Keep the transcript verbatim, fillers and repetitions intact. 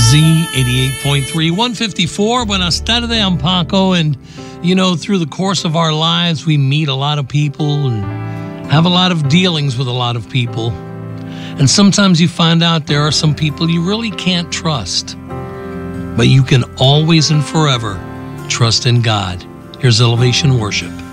Z eighty-eight point three, one fifty-four. Buenas tardes, I'm Paco. And, you know, through the course of our lives, we meet a lot of people and have a lot of dealings with a lot of people. And sometimes you find out there are some people you really can't trust. But you can always and forever trust in God. Here's Elevation Worship.